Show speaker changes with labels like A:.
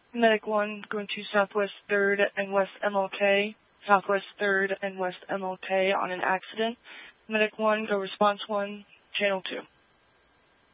A: Medic 1 going to Southwest 3rd and West MLK. Southwest 3rd and West MLK on an accident. Medic 1, go response 1, channel 2.